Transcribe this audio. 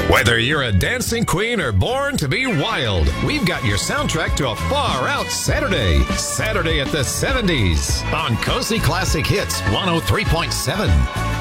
Whether you're a dancing queen or born to be wild, we've got your soundtrack to a far-out Saturday. Saturday at the 70s on Cozy Classic Hits 103.7.